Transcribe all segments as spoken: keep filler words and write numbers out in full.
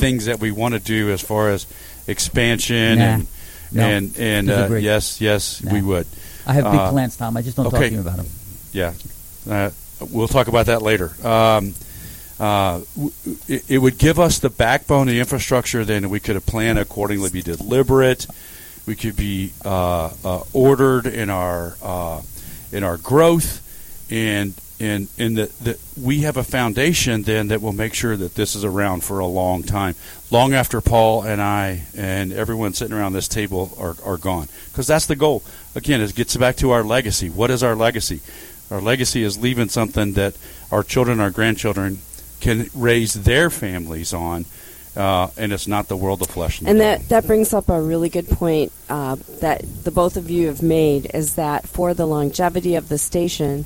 things that we want to do as far as expansion nah. and no. and and uh, yes, yes, nah. we would. I have big uh, plans, Tom. I just don't okay. talk to you about them. Yeah, uh, we'll talk about that later. Um, uh, w- it, it would give us the backbone, the infrastructure. Then we could have planned accordingly, be deliberate. We could be uh, uh, ordered in our uh, in our growth, and and in the, the we have a foundation then that will make sure that this is around for a long time, long after Paul and I and everyone sitting around this table are, are gone. Because that's the goal. Again, it gets back to our legacy. What is our legacy? Our legacy is leaving something that our children, our grandchildren can raise their families on. Uh, and it's not the world of flesh and, and that, that brings up a really good point uh, that the both of you have made, is that for the longevity of the station,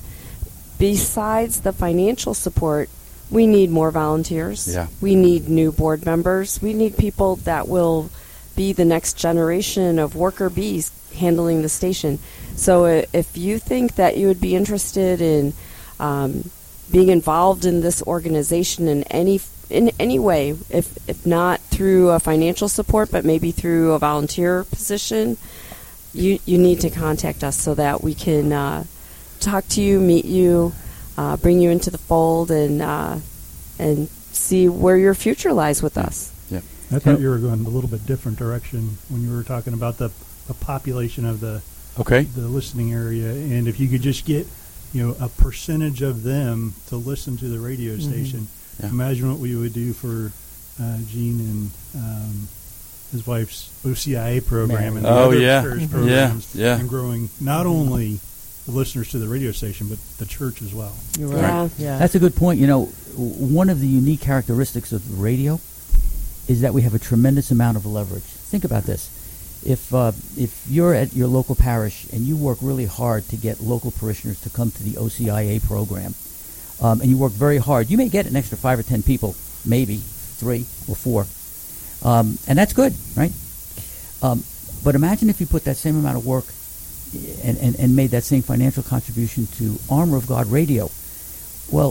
besides the financial support, we need more volunteers. Yeah. We need new board members. We need people that will be the next generation of worker bees handling the station. So uh, if you think that you would be interested in um, being involved in this organization in any in any way, if if not through a financial support, but maybe through a volunteer position, you you need to contact us so that we can uh, talk to you, meet you, uh, bring you into the fold, and uh, and see where your future lies with us. Yeah. I thought you were going a little bit different direction when you were talking about the, the population of the okay the listening area, and if you could just get, you know, a percentage of them to listen to the radio mm-hmm. station. Yeah. Imagine what we would do for uh, Gene and um, his wife's O C I A program and the oh, other yeah. church Mm-hmm. programs, yeah. Yeah. and growing not only the listeners to the radio station but the church as well. You're right. Yeah. Yeah. That's a good point. You know, one of the unique characteristics of the radio is that we have a tremendous amount of leverage. Think about this. If uh, if you're at your local parish and you work really hard to get local parishioners to come to the O C I A program, um, and you work very hard, you may get an extra five or ten people, maybe three or four, um, and that's good, right? Um, but imagine if you put that same amount of work and, and, and made that same financial contribution to Armor of God Radio. Well,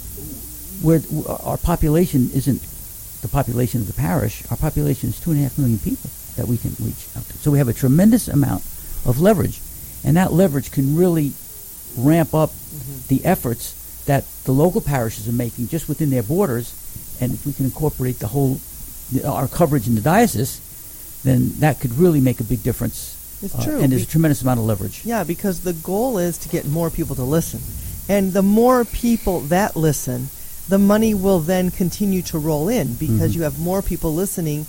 where our population isn't the population of the parish, our population is two and a half million people that we can reach out to. So we have a tremendous amount of leverage, and that leverage can really ramp up mm-hmm. the efforts that the local parishes are making just within their borders. And if we can incorporate the whole, our coverage in the diocese, then that could really make a big difference. It's uh, true. And there's a tremendous amount of leverage. Yeah, because the goal is to get more people to listen. And the more people that listen, the money will then continue to roll in, because mm-hmm. you have more people listening,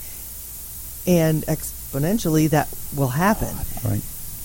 and exponentially that will happen. Right.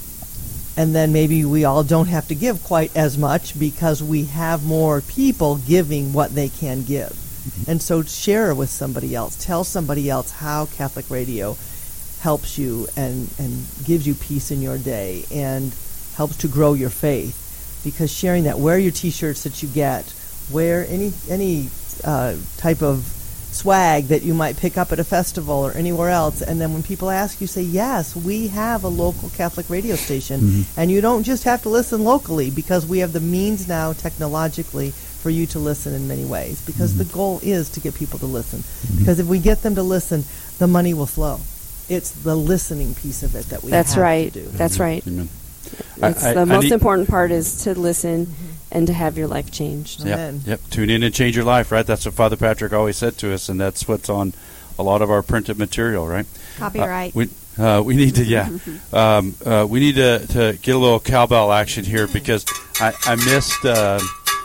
And then maybe we all don't have to give quite as much because we have more people giving what they can give. Mm-hmm. And so share with somebody else. Tell somebody else how Catholic Radio helps you and, and gives you peace in your day and helps to grow your faith. Because sharing that, wear your T-shirts that you get, wear any any uh, type of swag that you might pick up at a festival or anywhere else, and then when people ask you, say, yes, we have a local Catholic radio station, mm-hmm. and you don't just have to listen locally, because we have the means now technologically for you to listen in many ways, because mm-hmm. the goal is to get people to listen. Mm-hmm. Because if we get them to listen, the money will flow. It's the listening piece of it that we That's have right. to do. That's right. Amen. It's I, I, the I most need, important part is to listen mm-hmm. and to have your life changed. Yep, Amen. yep. Tune in and change your life, right? That's what Father Patrick always said to us, and that's what's on a lot of our printed material, right? Copyright. Uh, we, uh, we need to, yeah. um, uh, we need to, to get a little cowbell action here, because I, I missed, uh,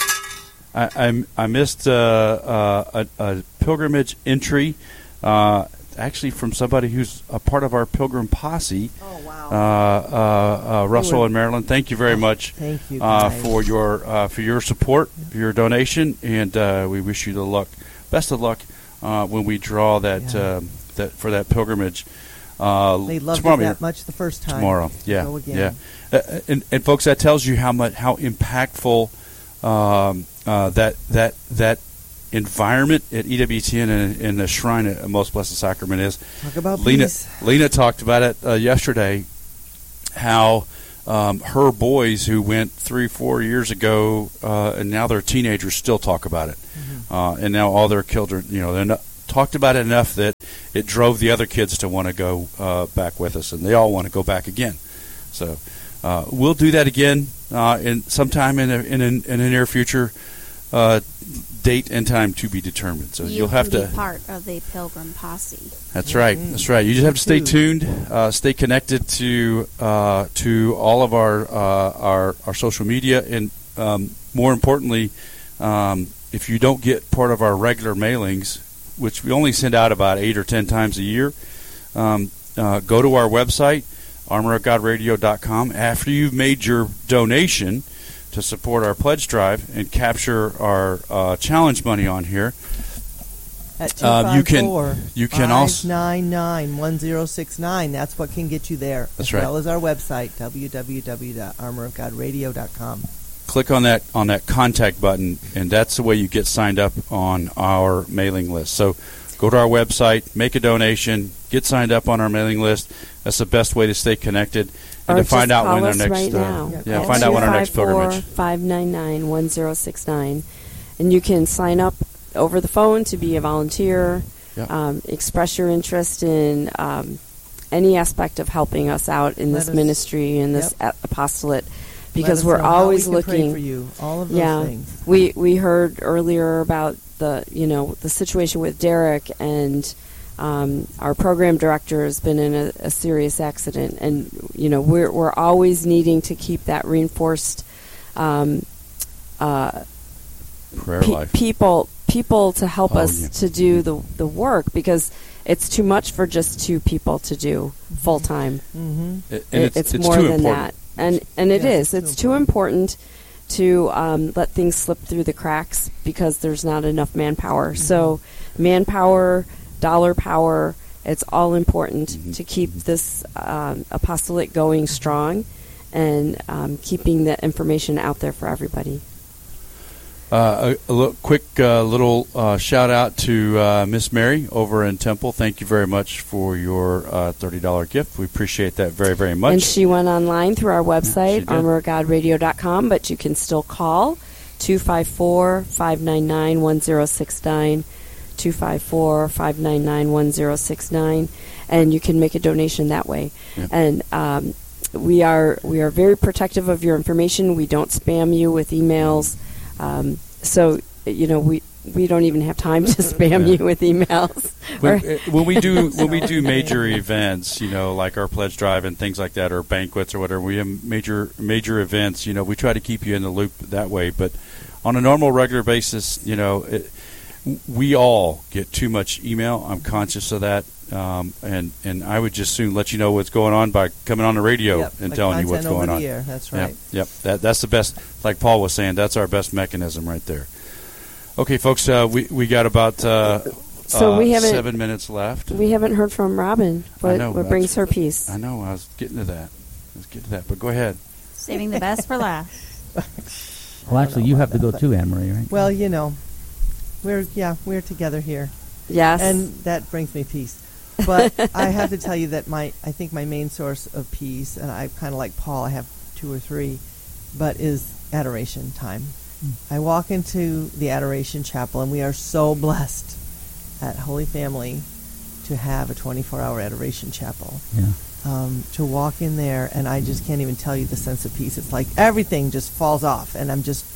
I, I, I missed uh, uh, a, a pilgrimage entry, uh, actually from somebody who's a part of our pilgrim posse. Oh, wow. Uh, uh, uh, Russell and Marilyn, thank you very much Thank you, uh, guys. for your uh, for your support, for your donation, and uh, we wish you the luck, best of luck uh, when we draw that Yeah. uh, that for that pilgrimage. Uh, They loved tomorrow, it that much the first time. tomorrow, yeah, Go again. yeah, uh, and, and folks, that tells you how much how impactful um, uh, that that that environment at E W T N and, and the Shrine at Most Blessed Sacrament is. Talk about Lena, peace. Lena talked about it uh, yesterday, how um, her boys who went three, four years ago, uh, and now they're teenagers, still talk about it. Mm-hmm. Uh, and now all their children, you know, they're not talked about it enough that it drove the other kids to want to go uh, back with us, and they all want to go back again. So uh, we'll do that again uh, in sometime in a, in, a, in a near future. Uh, date and time to be determined. So you you'll have can to be part of the Pilgrim Posse. That's right. That's right. You just have to stay tuned, uh, stay connected to uh, to all of our uh, our our social media, and um, more importantly, um, if you don't get part of our regular mailings, which we only send out about eight or ten times a year, um, uh, go to our website, armor of god radio dot com. After you've made your donation to support our pledge drive and capture our uh, challenge money on here, At two um, you five can four, you can also five nine nine, one zero six nine. That's what can get you there. That's as right. well as our website, w w w dot armor of god radio dot com. click on that on that contact button, and that's the way you get signed up on our mailing list. So go to our website, make a donation, get signed up on our mailing list. That's the best way to stay connected and or to find just out call when our us next right uh, now. yeah, Yeah, find out when our next pilgrimage. five nine nine, one zero six nine. And you can sign up over the phone to be a volunteer, Yeah. um, express your interest in um, any aspect of helping us out in Let this us- ministry and this yep. a- apostolate, Let because us we're know how always we can pray looking for you. All of those yeah, things. we we heard earlier about the you know the situation with Derek, and um, our program director has been in a, a serious accident, and you know we're we're always needing to keep that reinforced um, uh, Prayer pe- life. people people to help Oh, us yeah. to do the the work, because it's too much for just two people to do full time. Mm-hmm. It- and It- it's, it's, more too than important. that, and and it Yes, is. it's It's too too important to um, let things slip through the cracks because there's not enough manpower. Mm-hmm. So, manpower, dollar power, it's all important Mhm. to keep this um, apostolate going strong, and um, keeping the information out there for everybody. Uh, a, a little, quick uh, little uh, shout out to uh, Miss Mary over in Temple. Thank you very much for your uh, thirty dollars gift. We appreciate that very, very much. And she went online through our she website, did. armor of god radio dot com, but you can still call two five four, five nine nine, one zero six nine, two five four, five nine nine, one zero six nine, and you can make a donation that way. Yep. And um, we are we are very protective of your information. We don't spam you with emails. Um, so, you know, we we don't even have time to spam Yeah. you with emails. when, Or- uh, when we do when we do major events, you know, like our pledge drive and things like that, or banquets or whatever, we have major major events. You know, we try to keep you in the loop that way. But on a normal, regular basis, you know, it, we all get too much email. I'm conscious of that, um, and and I would just soon let you know what's going on by coming on the radio Yep, and like telling you what's content over going on. the air, that's Yeah, right. yep. That that's the best. Like Paul was saying, that's our best mechanism right there. Okay, folks, uh, we we got about uh, So uh, we haven't- seven minutes left. we haven't heard from Robin. I What, know, what that's- brings her peace? I know. I was getting to that. I was getting to that. But go ahead. Saving the best for last. Well, actually, you have to go too, Anne Marie, right? Well, you know, we're yeah, we're together here, Yes. and that brings me peace. But I have to tell you that my I think my main source of peace, and I kind of like Paul, I have two or three, but is adoration time. I walk into the adoration chapel, and we are so blessed at Holy Family to have a twenty-four hour adoration chapel. Yeah. Um, to walk in there, and I just can't even tell you the sense of peace. It's like everything just falls off, and I'm just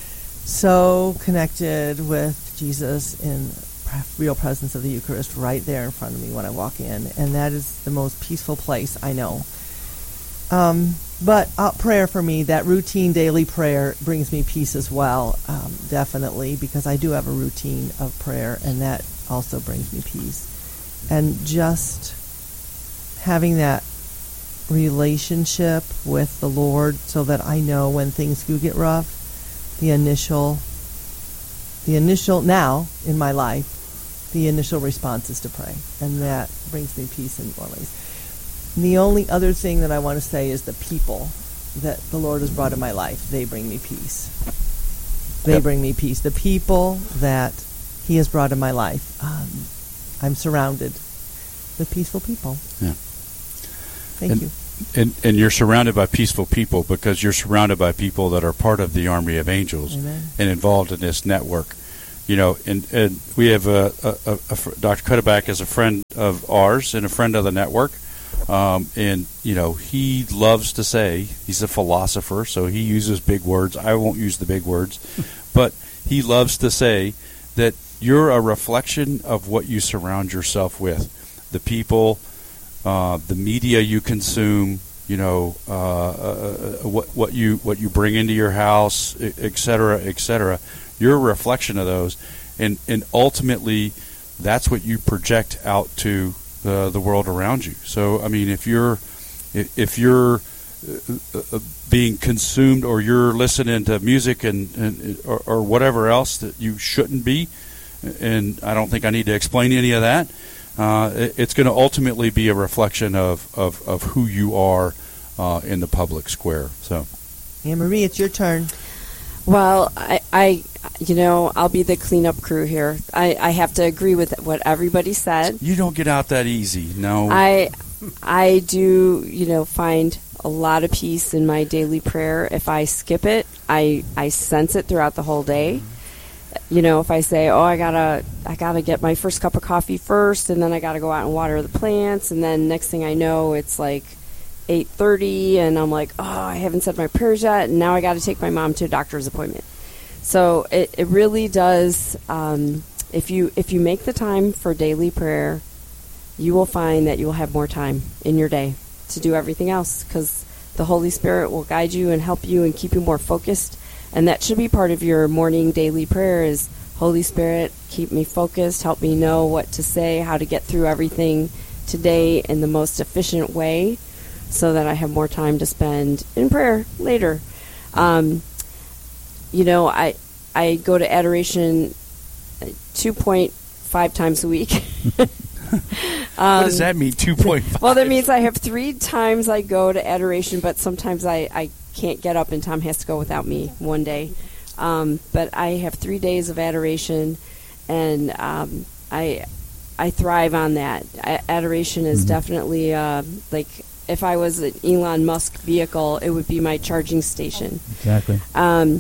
so connected with Jesus in pre- real presence of the Eucharist right there in front of me when I walk in, and that is the most peaceful place I know. Um, but uh, prayer for me, that routine daily prayer brings me peace as well, um, definitely, because I do have a routine of prayer, and that also brings me peace. And just having that relationship with the Lord so that I know when things do get rough, the initial, the initial, now in my life, the initial response is to pray. And that brings me peace in more ways. And the only other thing that I want to say is the people that the Lord has brought in my life. They bring me peace. They Yep. bring me peace. The people that He has brought in my life, um, I'm surrounded with peaceful people. Yeah. Thank And- you. And and you're surrounded by peaceful people because you're surrounded by people that are part of the army of angels Amen. and involved in this network. you know, and, and we have a, a, a, a Doctor Cuddeback is a friend of ours and a friend of the network. Um, and, you know, he loves to say, he's a philosopher, so he uses big words. I won't use the big words. But he loves to say that you're a reflection of what you surround yourself with. The people, uh, the media you consume, you know, uh, uh, what, what you what you bring into your house, et cetera, et cetera. You're a reflection of those. And, and ultimately, that's what you project out to the, the world around you. So, I mean, if you're if you're uh, being consumed, or you're listening to music and, and or, or whatever else that you shouldn't be, and I don't think I need to explain any of that, uh, it, it's going to ultimately be a reflection of, of, of who you are uh, in the public square. So, Anne Marie, it's your turn. Well, I, I, you know, I'll be the cleanup crew here. I, I have to agree with what everybody said. You don't get out that easy, no. I, I do, you know, find a lot of peace in my daily prayer. If I skip it, I, I sense it throughout the whole day. You know, if I say, oh, I gotta, I gotta get my first cup of coffee first, and then I gotta go out and water the plants, and then next thing I know, it's like eight thirty, and I'm like, oh, I haven't said my prayers yet, and now I got to take my mom to a doctor's appointment. So it, it really does, um, if you if you make the time for daily prayer, you will find that you will have more time in your day to do everything else, because the Holy Spirit will guide you and help you and keep you more focused. And that should be part of your morning daily prayer is, Holy Spirit, keep me focused, help me know what to say, how to get through everything today in the most efficient way, so that I have more time to spend in prayer later. Um, you know, I I go to adoration two point five times a week. um, what does that mean, two point five? Well, that means I have three times I go to adoration, but sometimes I, I can't get up and Tom has to go without me one day. Um, but I have three days of adoration, and um, I I thrive on that. I, adoration is mm-hmm. definitely uh, like, if I was an Elon Musk vehicle, it would be my charging station. Exactly. Um,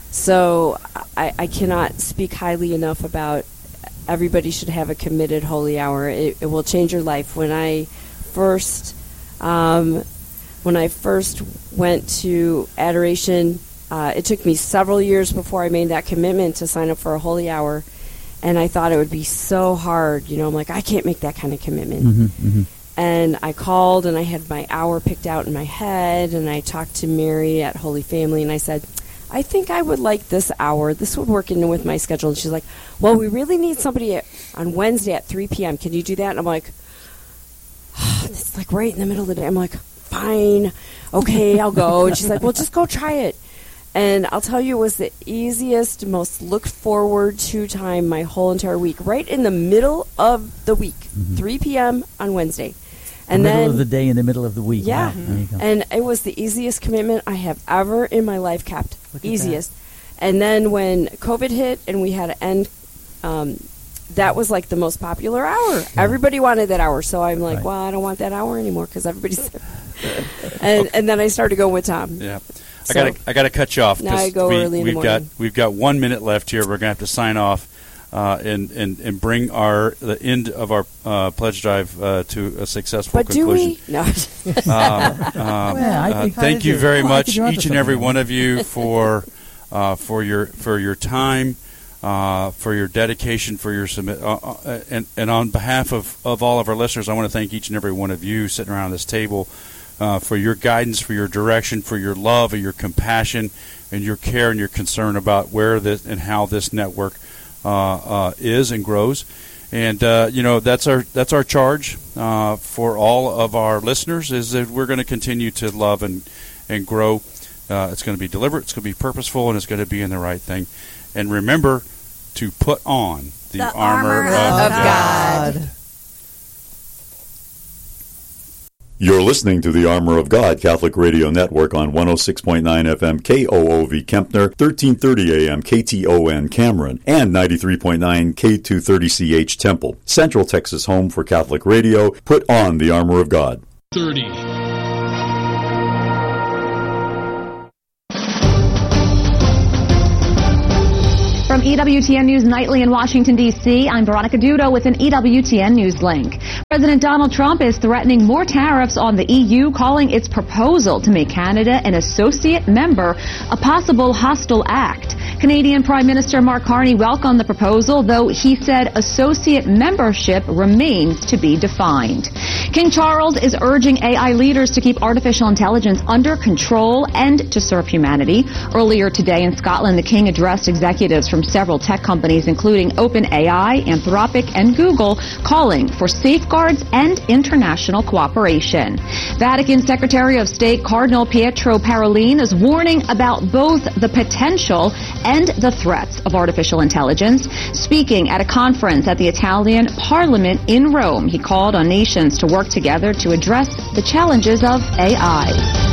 so I, I cannot speak highly enough about everybody should have a committed holy hour. It, it will change your life. When I first, um, when I first went to adoration, uh, it took me several years before I made that commitment to sign up for a holy hour, and I thought it would be so hard. You know, I'm like, I can't make that kind of commitment. Mm-hmm, mm-hmm. And I called, and I had my hour picked out in my head, and I talked to Mary at Holy Family, and I said, I think I would like this hour. This would work in with my schedule. And she's like, well, we really need somebody at, on Wednesday at three p.m. Can you do that? And I'm like, oh, it's like right in the middle of the day. I'm like, fine. Okay, I'll go. And she's like, well, just go try it. And I'll tell you, it was the easiest, most looked forward to time my whole entire week. Right in the middle of the week, mm-hmm. three p.m. on Wednesday. And the then, middle of the day in the middle of the week. Yeah. Wow. There you go. And it was the easiest commitment I have ever in my life kept. Easiest. That. And then when COVID hit and we had to end, um, that was like the most popular hour. Yeah. Everybody wanted that hour. So I'm like, right. well, I don't want that hour anymore because everybody's... and, and then I started going with Tom. Yeah. So I gotta, I gotta cut you off. Now I go we, early in we've the morning. Got, we've got one minute left here. We're gonna have to sign off uh, and, and and bring our the end of our uh, pledge drive uh, to a successful but conclusion. Do we? No. um, um, well, I uh, think thank you very well, much, each and every one of you, for uh, for your for your time, uh, for your dedication, for your submit, uh, uh, and and on behalf of, of all of our listeners, I want to thank each and every one of you sitting around this table. Uh, for your guidance, for your direction, for your love, and your compassion, and your care and your concern about where this and how this network uh, uh, is and grows. And uh, you know that's our that's our charge uh, for all of our listeners, is that we're going to continue to love and and grow. Uh, it's going to be deliberate, it's going to be purposeful, and it's going to be in the right thing. And remember to put on the, the armor, armor of, of God. God. You're listening to the Armor of God Catholic Radio Network on one oh six point nine F M K O O V Kempner, thirteen thirty A M K T O N Cameron, and ninety-three point nine K two thirty C H Temple. Central Texas home for Catholic radio. Put on the Armor of God. thirty. From E W T N News Nightly in Washington, D C, I'm Veronica Dudo with an E W T N News link. President Donald Trump is threatening more tariffs on the E U, calling its proposal to make Canada an associate member a possible hostile act. Canadian Prime Minister Mark Carney welcomed the proposal, though he said associate membership remains to be defined. King Charles is urging A I leaders to keep artificial intelligence under control and to serve humanity. Earlier today in Scotland, the King addressed executives from several tech companies, including OpenAI, Anthropic, and Google, calling for safeguards and international cooperation. Vatican Secretary of State Cardinal Pietro Parolin is warning about both the potential and the threats of artificial intelligence. Speaking at a conference at the Italian Parliament in Rome, he called on nations to work together to address the challenges of A I.